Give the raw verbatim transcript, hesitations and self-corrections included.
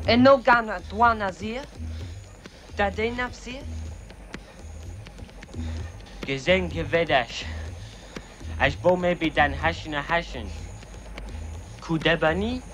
إنه كان طوان زير تدي نفسي Gesehen gewedash. Aš bom ebi dan hashina hashin. Kudebani?